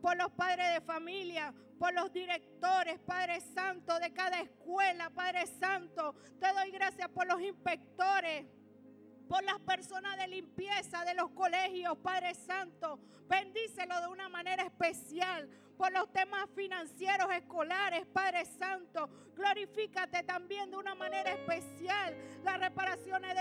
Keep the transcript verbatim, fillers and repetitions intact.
por los padres de familia, por los directores, Padre Santo, de cada escuela, Padre Santo. Te doy gracias por los inspectores, por las personas de limpieza de los colegios, Padre Santo. Bendícelo de una manera especial. Por los temas financieros escolares, Padre Santo. Glorifícate también de una manera especial. Las reparaciones de